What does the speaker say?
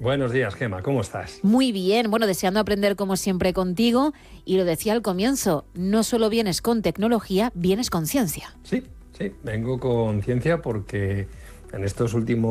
Buenos días, Gema, ¿cómo estás? Muy bien, bueno, deseando aprender como siempre contigo. Y lo decía al comienzo, no solo vienes con tecnología, vienes con ciencia. Sí, vengo con ciencia porque en estos últimos